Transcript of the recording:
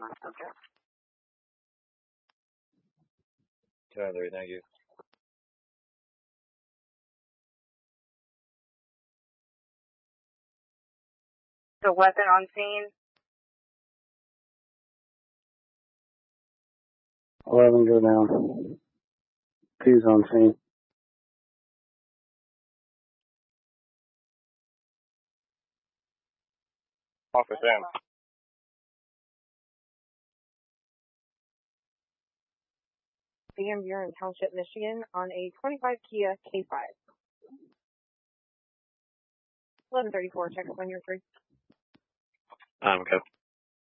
on that subject. 10-3, thank you. The weapon on scene. 11 go down. P's on scene. Officer Sam. Van Buren Township, Michigan, on a 25 Kia K5. 1134, check when you're free. Okay.